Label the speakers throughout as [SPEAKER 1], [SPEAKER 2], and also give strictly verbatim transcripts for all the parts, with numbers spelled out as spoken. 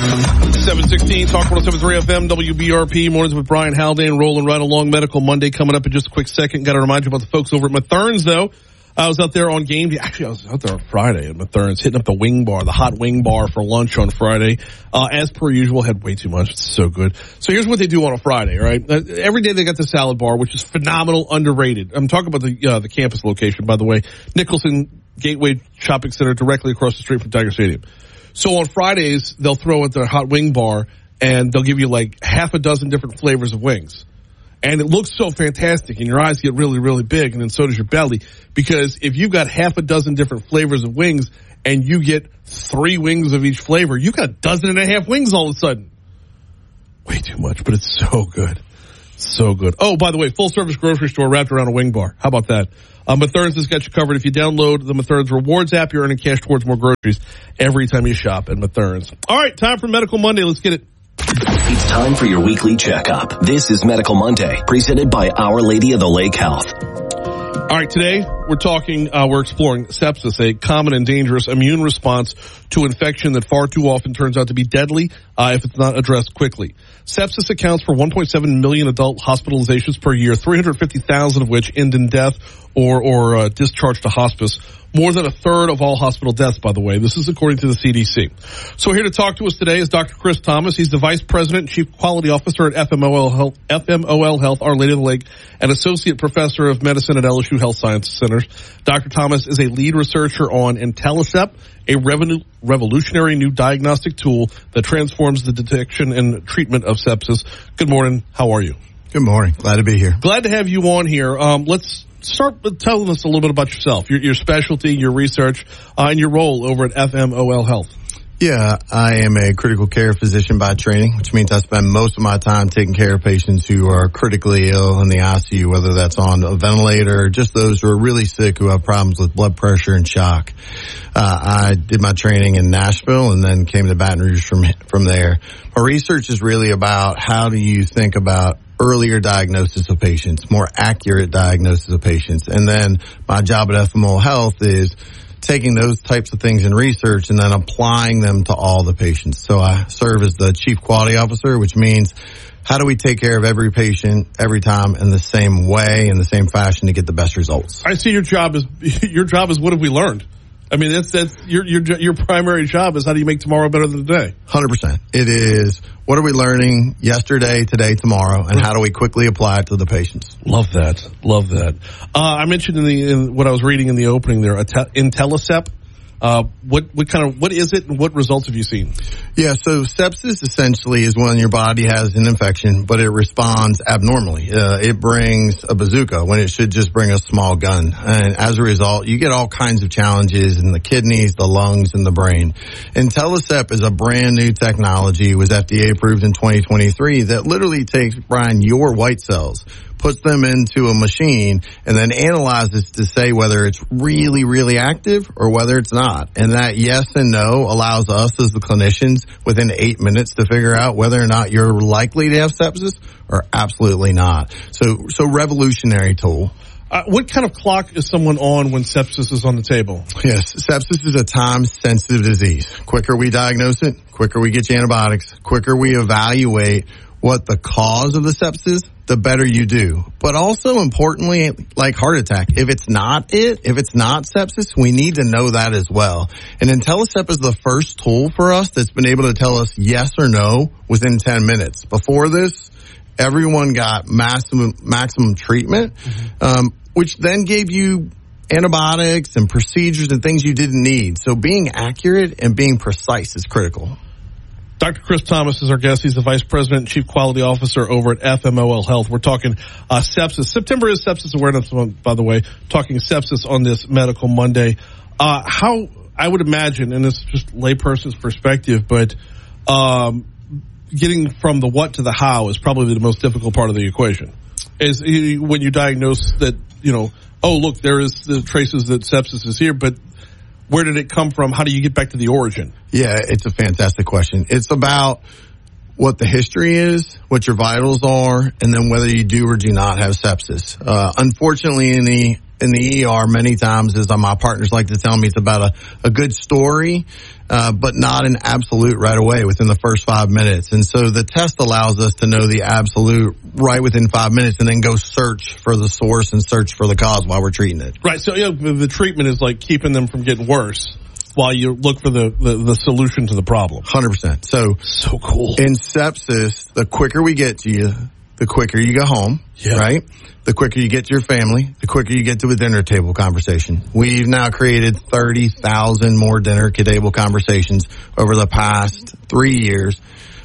[SPEAKER 1] seven sixteen, Talk one oh seven point three F M, W B R P, mornings with Brian Haldane, rolling right along. Medical Monday coming up in just a quick second. Got to remind you about the folks over at Mathern's, though. I was out there on game day. Actually, I was out there on Friday at Mathern's, hitting up the wing bar, the hot wing bar for lunch on Friday. Uh, as per usual, had way too much. It's so good. So here's what they do on a Friday, right? Uh, every day they got the salad bar, which is phenomenal, underrated. I'm talking about the uh, the campus location, by the way. Nicholson Gateway Shopping Center, directly across the street from Tiger Stadium. So on Fridays, they'll throw at their hot wing bar, and they'll give you like half a dozen different flavors of wings. And it looks so fantastic, and your eyes get really, really big, and then so does your belly. Because if you've got half a dozen different flavors of wings, and you get three wings of each flavor, you got a dozen and a half wings all of a sudden. Way too much, but it's so good. So good. Oh, by the way, full-service grocery store wrapped around a wing bar. How about that? Uh, Mathern's has got you covered. If you download the Mathern's Rewards app, you're earning cash towards more groceries every time you shop at Mathern's. All right, time for Medical Monday. Let's get it.
[SPEAKER 2] It's time for your weekly checkup. This is Medical Monday, presented by Our Lady of the Lake Health.
[SPEAKER 1] All right, today we're talking, uh, we're exploring sepsis, a common and dangerous immune response to infection that far too often turns out to be deadly uh, if it's not addressed quickly. Sepsis accounts for one point seven million adult hospitalizations per year, three hundred fifty thousand of which end in death or, or uh, discharge to hospice. More than a third of all hospital deaths, by the way. This is according to the C D C. So here to talk to us today is Doctor Chris Thomas. He's the Vice President and Chief Quality Officer at F M O L Health, F M O L Health, Our Lady of the Lake, and Associate Professor of Medicine at L S U Health Science Centers. Doctor Thomas is a lead researcher on IntelliCept, a revolu- revolutionary new diagnostic tool that transforms the detection and treatment of sepsis. Good morning. How are you?
[SPEAKER 3] Good morning. Glad to be here.
[SPEAKER 1] Glad to have you on here. Um, let's start with telling us a little bit about yourself, your, your specialty, your research, uh, and your role over at F M O L Health.
[SPEAKER 3] Yeah, I am a critical care physician by training, which means I spend most of my time taking care of patients who are critically ill in the I C U, whether that's on a ventilator or just those who are really sick who have problems with blood pressure and shock. Uh, I did my training in Nashville and then came to Baton Rouge from from there. My research is really about how do you think about earlier diagnosis of patients, more accurate diagnosis of patients. And then my job at F M O L Health is taking those types of things in research and then applying them to all the patients. So I serve as the Chief Quality Officer, which means how do we take care of every patient every time in the same way, in the same fashion to get the best results?
[SPEAKER 1] I see your job is your job is what have we learned? I mean, that's that's your your your primary job is how do you make tomorrow better than today?
[SPEAKER 3] one hundred percent. It is what are we learning yesterday, today, tomorrow, and how do we quickly apply it to the patients?
[SPEAKER 1] Love that. Love that. Uh, I mentioned in the in what I was reading in the opening there, IntelliCept. Uh, what, what kind of, what is it and what results have you seen?
[SPEAKER 3] Yeah, so sepsis essentially is when your body has an infection, but it responds abnormally. Uh, it brings a bazooka when it should just bring a small gun. And as a result, you get all kinds of challenges in the kidneys, the lungs, and the brain. IntelliCept is a brand new technology. It was F D A approved in twenty twenty-three that literally takes, Brian, your white cells, puts them into a machine, and then analyzes to say whether it's really, really active or whether it's not. And that yes and no allows us as the clinicians within eight minutes to figure out whether or not you're likely to have sepsis or absolutely not. So, so revolutionary tool.
[SPEAKER 1] Uh, what kind of clock is someone on when sepsis is on the table?
[SPEAKER 3] Yes, sepsis is a time-sensitive disease. Quicker we diagnose it, quicker we get you antibiotics, quicker we evaluate what the cause of the sepsis, the better you do. But also importantly, like heart attack, if it's not it, if it's not sepsis, we need to know that as well. And IntelliCept is the first tool for us that's been able to tell us yes or no within ten minutes. Before this, everyone got maximum, maximum treatment, mm-hmm. um, which then gave you antibiotics and procedures and things you didn't need. So being accurate and being precise is critical.
[SPEAKER 1] Doctor Chris Thomas is our guest. He's the Vice President and Chief Quality Officer over at F M O L Health. We're talking uh, sepsis. September is Sepsis Awareness Month, by the way. Talking sepsis on this Medical Monday. Uh, how, I would imagine, and this is just layperson's perspective, but um, getting from the what to the how is probably the most difficult part of the equation. Is when you diagnose that, you know, oh, look, there is the traces that sepsis is here, but where did it come from? How do you get back to the origin?
[SPEAKER 3] Yeah, it's a fantastic question. It's about what the history is, what your vitals are, and then whether you do or do not have sepsis. Uh, unfortunately, in the in the E R many times is uh, my partners like to tell me it's about a, a good story, uh, but not an absolute right away within the first five minutes. And so the test allows us to know the absolute right within five minutes and then go search for the source and search for the cause while we're treating it.
[SPEAKER 1] Right. So you know, the treatment is like keeping them from getting worse while you look for the, the, the solution to the problem.
[SPEAKER 3] one hundred percent. So,
[SPEAKER 1] so cool.
[SPEAKER 3] In sepsis, the quicker we get to you, the quicker you go home,
[SPEAKER 1] yeah.
[SPEAKER 3] right? The quicker you get to your family, the quicker you get to a dinner table conversation. We've now created thirty thousand more dinner table conversations over the past three years.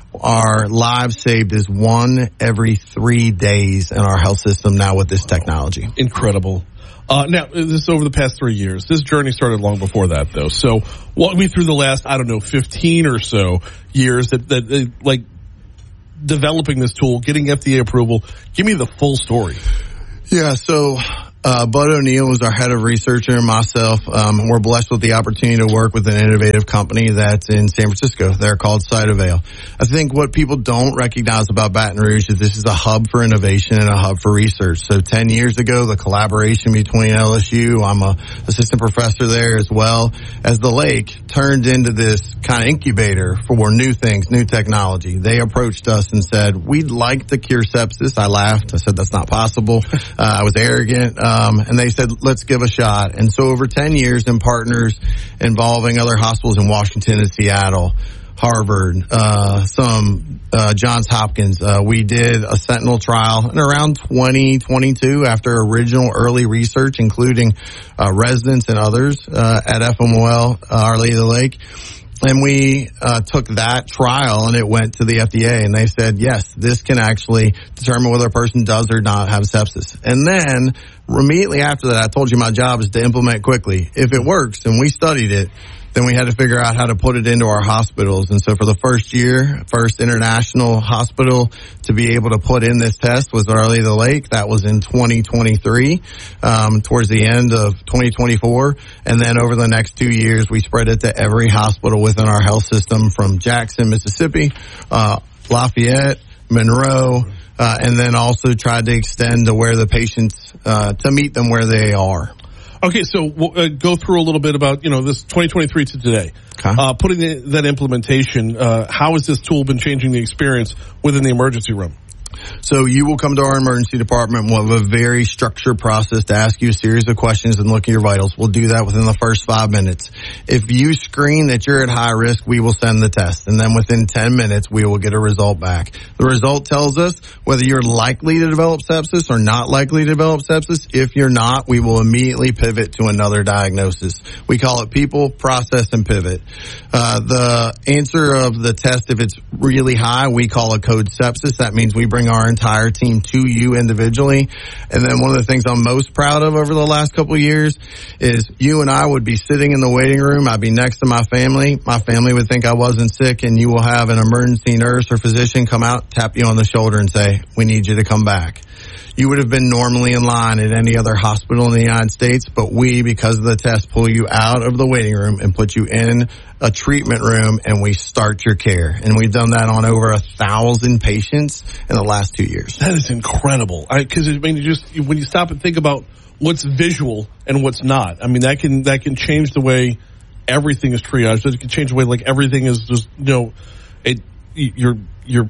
[SPEAKER 3] Our lives saved is one every three days in our health system now with this technology.
[SPEAKER 1] Incredible. Uh, now, this is over the past three years. This journey started long before that, though. So walk me through the last, I don't know, fifteen or so years that, that, that like, developing this tool, getting F D A approval. Give me the full story.
[SPEAKER 3] Yeah, so uh, Bud O'Neill was our head of research and myself. Um, we're blessed with the opportunity to work with an innovative company that's in San Francisco. They're called Cytovale. I think what people don't recognize about Baton Rouge is this is a hub for innovation and a hub for research. So ten years ago, the collaboration between L S U, I'm a assistant professor there as well as the Lake, turned into this kind of incubator for new things, new technology. They approached us and said, we'd like to cure sepsis. I laughed. I said, that's not possible. Uh, I was arrogant. Um, and they said, let's give a shot. And so over ten years in partners involving other hospitals in Washington and Seattle, Harvard, uh, some, uh, Johns Hopkins, uh, we did a sentinel trial in around twenty twenty-two after original early research, including, uh, residents and others, uh, at F M O L, uh, Our Lady of the Lake. And we uh, took that trial and it went to the F D A and they said, yes, this can actually determine whether a person does or not have sepsis. And then immediately after that, I told you my job is to implement quickly. If it works, and we studied it, then we had to figure out how to put it into our hospitals. And so for the first year, first international hospital to be able to put in this test was Our Lady of the Lake. That was in twenty twenty-three, um, towards the end of twenty twenty-four. And then over the next two years, we spread it to every hospital within our health system from Jackson, Mississippi, uh, Lafayette, Monroe, uh, and then also tried to extend to where the patients, uh, to meet them where they are.
[SPEAKER 1] Okay, so we'll uh, go through a little bit about, you know, this twenty twenty-three to today. Okay. Uh, putting the, that implementation, uh, how has this tool been changing the experience within the emergency room?
[SPEAKER 3] So you will come to our emergency department. We'll have a very structured process to ask you a series of questions and look at your vitals. We'll do that within the first five minutes. If you screen that you're at high risk, we will send the test. And then within ten minutes, we will get a result back. The result tells us whether you're likely to develop sepsis or not likely to develop sepsis. If you're not, we will immediately pivot to another diagnosis. We call it people, process, and pivot. Uh, the answer of the test, if it's really high, we call a code sepsis. That means we bring our entire team to you individually. And then one of the things I'm most proud of over the last couple of years is you and I would be sitting in the waiting room. I'd be next to my family. My family would think I wasn't sick, and you will have an emergency nurse or physician come out, tap you on the shoulder and say, we need you to come back. You would have been normally in line at any other hospital in the United States, but we, because of the test, pull you out of the waiting room and put you in a treatment room, and we start your care. And we've done that on over a thousand patients in the last two years.
[SPEAKER 1] That is incredible. Because I, I mean, you just when you stop and think about what's visual and what's not, I mean, that can that can change the way everything is triaged. It can change the way like everything is just, you know, it you're you're.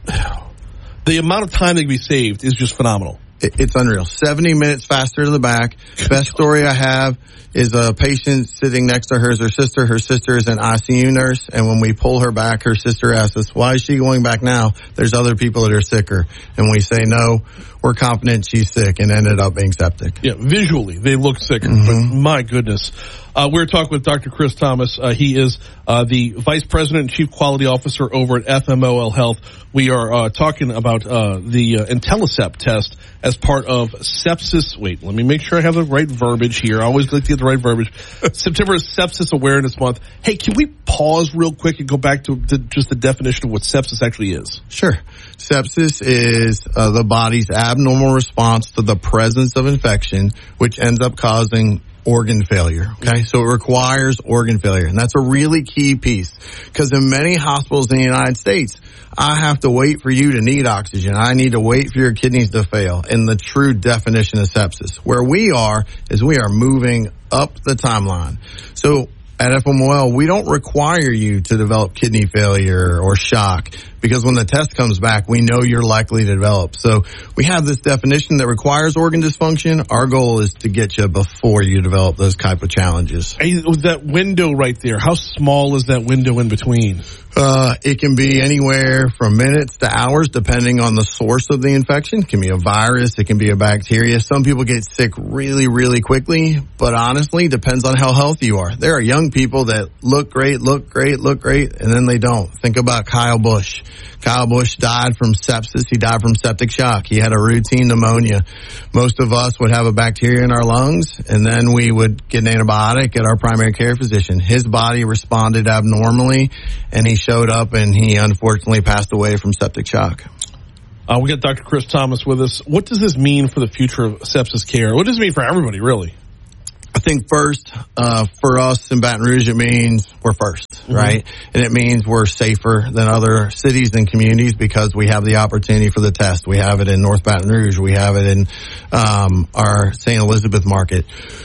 [SPEAKER 1] The amount of time that can be saved is just phenomenal.
[SPEAKER 3] It's unreal. seventy minutes faster to the back. Best story I have is a patient sitting next to her is her sister. Her sister is an I C U nurse, and when we pull her back, her sister asks us, why is she going back now? There's other people that are sicker. And we say, no, we're confident she's sick, and ended up being septic.
[SPEAKER 1] Yeah, visually, they look sicker, mm-hmm. but my goodness. Uh, we're talking with Doctor Chris Thomas. Uh, he is uh, the Vice President and Chief Quality Officer over at F M O L Health. We are uh, talking about uh, the uh, IntelliSep test as part of sepsis. Wait, let me make sure I have the right verbiage here. I always like to get the right verbiage. September is Sepsis Awareness Month. Hey, can we pause real quick and go back to, to just the definition of what sepsis actually is?
[SPEAKER 3] Sure. Sepsis is uh, the body's abnormal response to the presence of infection, which ends up causing organ failure. Okay. So it requires organ failure. And that's a really key piece because in many hospitals in the United States, I have to wait for you to need oxygen. I need to wait for your kidneys to fail in the true definition of sepsis. Where we are is we are moving up the timeline. So at F M O L, we don't require you to develop kidney failure or shock because when the test comes back, we know you're likely to develop. So we have this definition that requires organ dysfunction. Our goal is to get you before you develop those type of challenges.
[SPEAKER 1] Hey, that window right there, how small is that window in between?
[SPEAKER 3] Uh, it can be anywhere from minutes to hours depending on the source of the infection. It can be a virus. It can be a bacteria. Some people get sick really, really quickly, but honestly, depends on how healthy you are. There are young people that look great, look great, look great, and then they don't. Think about Kyle Busch. Kyle Busch died from sepsis. He died from septic shock. He had a routine pneumonia. Most of us would have a bacteria in our lungs, and then we would get an antibiotic at our primary care physician. His body responded abnormally, and he showed up, and he unfortunately passed away from septic shock.
[SPEAKER 1] Uh, we got Doctor Chris Thomas with us. What does this mean for the future of sepsis care? What does it mean for everybody, really?
[SPEAKER 3] I think first, uh, for us in Baton Rouge, it means we're first, mm-hmm. right? And it means we're safer than other cities and communities because we have the opportunity for the test. We have it in North Baton Rouge. We have it in um, our Saint Elizabeth market.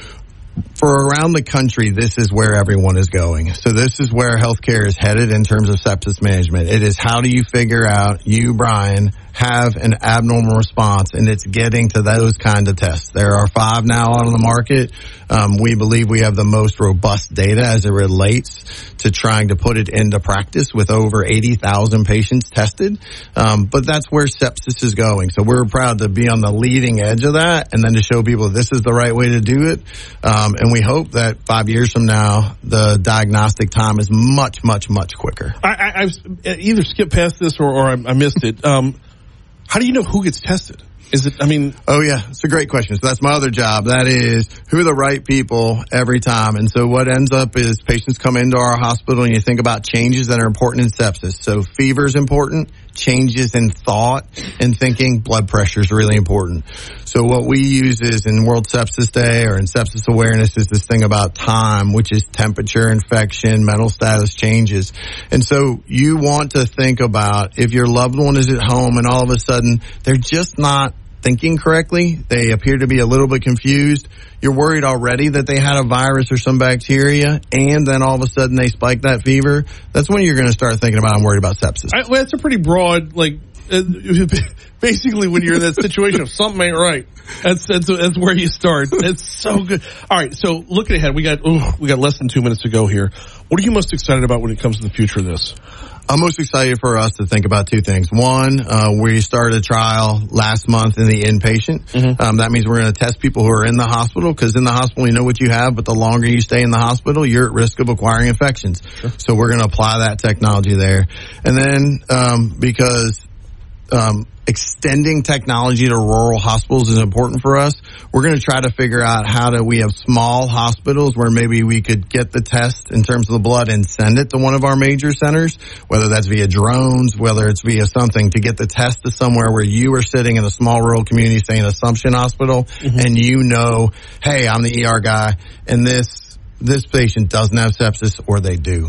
[SPEAKER 3] For around the country, this is where everyone is going. So this is where healthcare is headed in terms of sepsis management. It is how do you figure out, you, Brian, have an abnormal response, and it's getting to those kind of tests. There are five now on the market. Um, we believe we have the most robust data as it relates to trying to put it into practice with over eighty thousand patients tested. Um, but that's where sepsis is going. So we're proud to be on the leading edge of that and then to show people this is the right way to do it. Um, and we hope that five years from now, the diagnostic time is much, much, much quicker.
[SPEAKER 1] I, I, I've either skipped past this or, or I, I missed it. Um, how do you know who gets tested? Is it, I mean...
[SPEAKER 3] Oh, yeah. It's a great question. So that's my other job. That is, who are the right people every time? And so what ends up is patients come into our hospital and you think about changes that are important in sepsis. So fever is important. Changes in thought and thinking. Blood pressure is really important. So what we use is in World Sepsis Day or in sepsis awareness is this thing about time, which is temperature, infection, mental status changes. And so you want to think about if your loved one is at home and all of a sudden they're just not thinking correctly, they appear to be a little bit confused, you're worried already that they had a virus or some bacteria, and then all of a sudden they spike that fever, that's when you're going to start thinking about, I'm worried about sepsis.
[SPEAKER 1] I, well, that's a pretty broad, like, uh, basically when you're in that situation, if something ain't right, that's, that's, that's where you start. It's so good. All right, so looking ahead, we got, ooh, we got less than two minutes to go here. What are you most excited about when it comes to the future of this?
[SPEAKER 3] I'm most excited for us to think about two things. One, uh, we started a trial last month in the inpatient. Mm-hmm. Um, that means we're going to test people who are in the hospital because in the hospital you know what you have, but the longer you stay in the hospital, you're at risk of acquiring infections. Sure. So we're going to apply that technology there. And then um, because um, extending technology to rural hospitals is important for us, we're going to try to figure out how do we have small hospitals where maybe we could get the test in terms of the blood and send it to one of our major centers, whether that's via drones, whether it's via something, to get the test to somewhere where you are sitting in a small rural community, say in Assumption Hospital, mm-hmm. and you know, hey, I'm the E R guy, and this this patient doesn't have sepsis, or they do.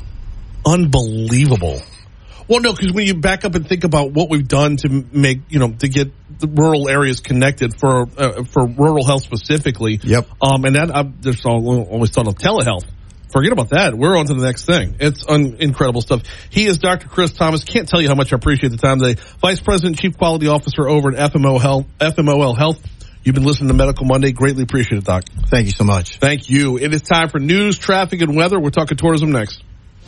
[SPEAKER 1] Unbelievable. Well, no, because when you back up and think about what we've done to make, you know, to get the rural areas connected for uh, for rural health specifically.
[SPEAKER 3] Yep. Um,
[SPEAKER 1] and that I'm just always thought of telehealth. Forget about that. We're on to the next thing. It's un- incredible stuff. He is Doctor Chris Thomas. Can't tell you how much I appreciate the time today. Vice President, Chief Quality Officer over at F M O Health, F M O L Health. You've been listening to Medical Monday. Greatly appreciate it, Doc.
[SPEAKER 3] Thank you so much.
[SPEAKER 1] Thank you. It is time for news, traffic, and weather. We're talking tourism next.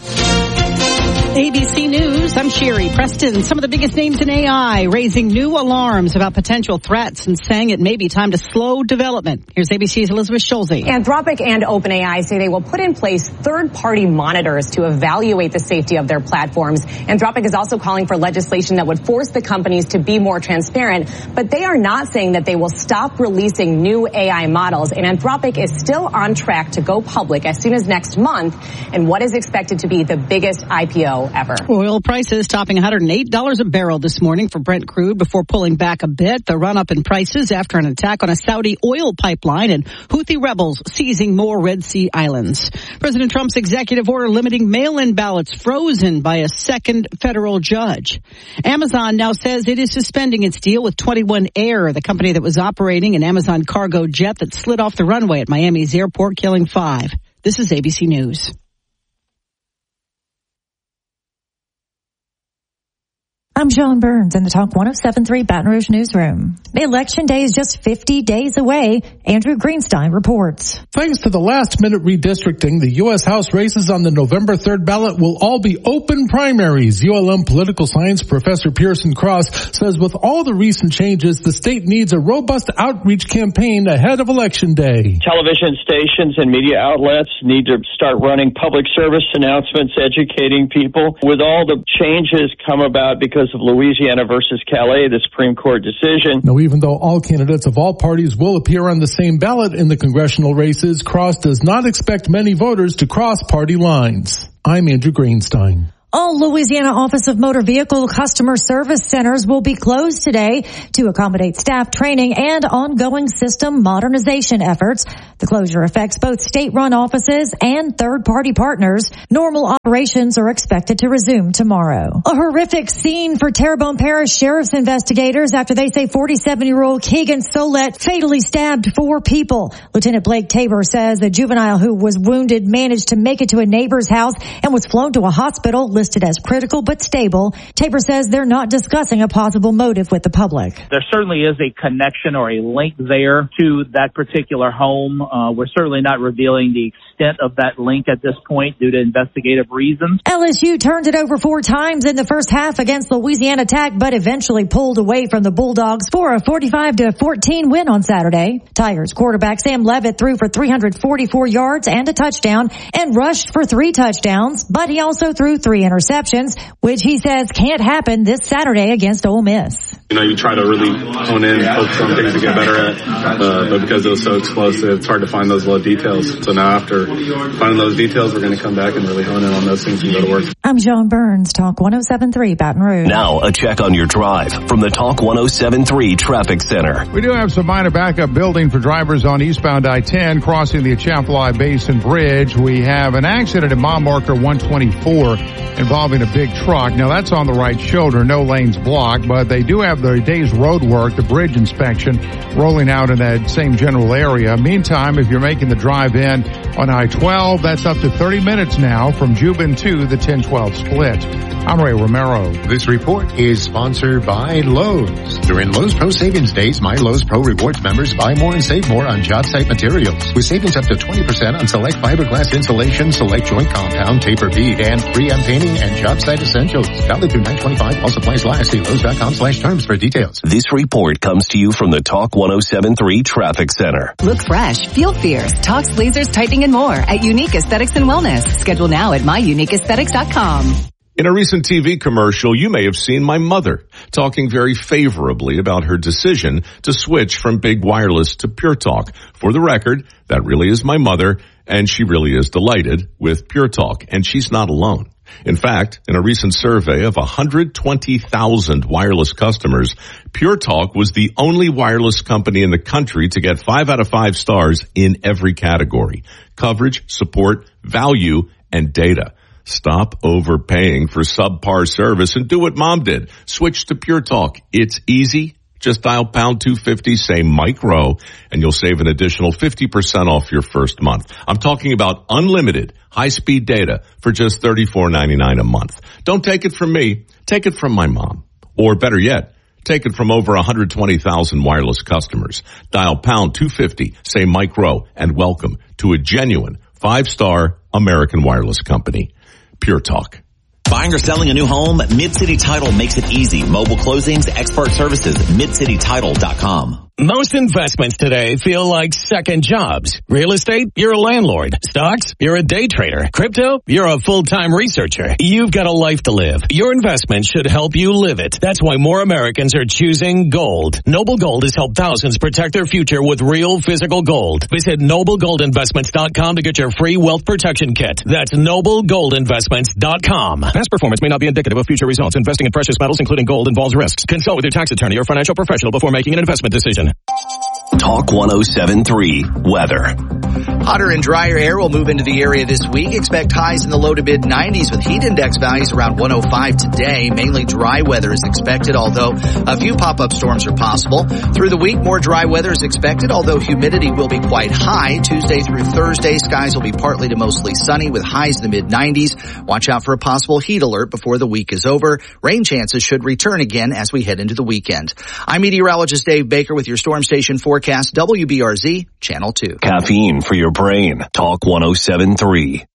[SPEAKER 4] A B C News, I'm Sherry Preston. Some of the biggest names in A I raising new alarms about potential threats and saying it may be time to slow development. Here's A B C's Elizabeth Schulze.
[SPEAKER 5] Anthropic and OpenAI say they will put in place third-party monitors to evaluate the safety of their platforms. Anthropic is also calling for legislation that would force the companies to be more transparent, but they are not saying that they will stop releasing new A I models. And Anthropic is still on track to go public as soon as next month in what is expected to be the biggest I P O ever.
[SPEAKER 4] Oil prices prices topping one hundred eight dollars a barrel this morning for Brent crude before pulling back a bit. The run-up in prices after an attack on a Saudi oil pipeline and Houthi rebels seizing more Red Sea islands. President Trump's executive order limiting mail-in ballots frozen by a second federal judge. Amazon now says it is suspending its deal with twenty-one Air, the company that was operating an Amazon cargo jet that slid off the runway at Miami's airport, killing five. This is A B C News.
[SPEAKER 6] I'm Sean Burns in the Talk one oh seven point three Baton Rouge newsroom. Election day is just fifty days away. Andrew Greenstein reports.
[SPEAKER 7] Thanks to the last-minute redistricting, the U S House races on the November third ballot will all be open primaries. U L M political science professor Pearson Cross says with all the recent changes, the state needs a robust outreach campaign ahead of Election Day.
[SPEAKER 8] Television stations and media outlets need to start running public service announcements, educating people. With all the changes come about because of Louisiana versus Calais, the Supreme Court decision.
[SPEAKER 7] Now, even though all candidates of all parties will appear on the same ballot in the congressional races, Cross does not expect many voters to cross party lines. I'm Andrew Greenstein.
[SPEAKER 6] All Louisiana Office of Motor Vehicle Customer Service Centers will be closed today to accommodate staff training and ongoing system modernization efforts. The closure affects both state-run offices and third-party partners. Normal operations are expected to resume tomorrow. A horrific scene for Terrebonne Parish Sheriff's investigators after they say forty-seven-year-old Keegan Solette fatally stabbed four people. Lieutenant Blake Tabor says the juvenile who was wounded managed to make it to a neighbor's house and was flown to a hospital listed as critical but stable. Tabor says they're not discussing a possible motive with the public.
[SPEAKER 9] There certainly is a connection or a link there to that particular home. Uh, we're certainly not revealing the extent of that link at this point due to investigative reasons.
[SPEAKER 6] L S U turned it over four times in the first half against Louisiana Tech, but eventually pulled away from the Bulldogs for a forty-five to fourteen win on Saturday. Tigers quarterback Sam Levitt threw for three hundred forty-four yards and a touchdown and rushed for three touchdowns, but he also threw three interceptions, which he says can't happen this Saturday against Ole Miss.
[SPEAKER 10] You know, you try to really hone in, focus on things to get better at, uh, but because it was so explosive, it's hard to find those little details. So now after finding those details, we're going to come back and really hone in on those things and go to work.
[SPEAKER 6] I'm Sean Burns, Talk one oh seven point three Baton Rouge.
[SPEAKER 2] Now a check on your drive from the Talk one oh seven point three Traffic Center.
[SPEAKER 11] We do have some minor backup building for drivers on eastbound I ten crossing the Atchafalaya Basin Bridge. We have an accident at mile marker one twenty-four involving a big truck. Now that's on the right shoulder, no lanes blocked, but they do have the day's road work, the bridge inspection rolling out in that same general area. Meantime, if you're making the drive in on I twelve, that's up to thirty minutes now from Jubin to the ten twelve split. I'm Ray Romero.
[SPEAKER 12] This report is sponsored by Lowe's. During Lowe's Pro Savings Days, my Lowe's Pro Rewards members buy more and save more on job site materials, with savings up to twenty percent on select fiberglass insulation, select joint compound, taper bead, and three M painting and job site essentials. Valid through nine twenty-five. All supplies last. See Lowe's.com slash terms for details.
[SPEAKER 2] This report comes to you from the Talk one oh seven point three Traffic Center.
[SPEAKER 13] Look fresh, feel fierce. Talks lasers, tightening, and more at Unique Aesthetics and Wellness. Schedule now at my unique aesthetics dot com.
[SPEAKER 14] In a recent T V commercial, you may have seen my mother talking very favorably about her decision to switch from Big Wireless to Pure Talk. For the record, that really is my mother, and she really is delighted with Pure Talk, and she's not alone. In fact, in a recent survey of one hundred twenty thousand wireless customers, Pure Talk was the only wireless company in the country to get five out of five stars in every category: coverage, support, value, and data. Stop overpaying for subpar service and do what Mom did. Switch to Pure Talk. It's easy. Just dial pound two fifty, say micro, and you'll save an additional fifty percent off your first month. I'm talking about unlimited high-speed data for just thirty-four ninety-nine a month. Don't take it from me. Take it from my mom. Or better yet, take it from over one hundred twenty thousand wireless customers. Dial pound two fifty, say micro, and welcome to a genuine five-star American wireless company. Pure Talk.
[SPEAKER 15] Buying or selling a new home? Mid-City Title makes it easy. Mobile closings, expert services, mid city title dot com.
[SPEAKER 16] Most investments today feel like second jobs. Real estate, you're a landlord. Stocks, you're a day trader. Crypto, you're a full-time researcher. You've got a life to live. Your investment should help you live it. That's why more Americans are choosing gold. Noble Gold has helped thousands protect their future with real physical gold. Visit noble gold investments dot com to get your free wealth protection kit. That's noble gold investments dot com. Past performance may not be indicative of future results. Investing in precious metals, including gold, involves risks. Consult with your tax attorney or financial professional before making an investment decision.
[SPEAKER 2] Talk one oh seven point three weather.
[SPEAKER 17] Hotter and drier air will move into the area this week. Expect highs in the low to mid nineties with heat index values around one oh five today. Mainly dry weather is expected, although a few pop-up storms are possible. Through the week, more dry weather is expected, although humidity will be quite high. Tuesday through Thursday, skies will be partly to mostly sunny with highs in the mid nineties. Watch out for a possible heat alert before the week is over. Rain chances should return again as we head into the weekend. I'm meteorologist Dave Baker with your Storm Station forecast, W B R Z, Channel two.
[SPEAKER 2] Caffeine for your brain. Talk one oh seven point three.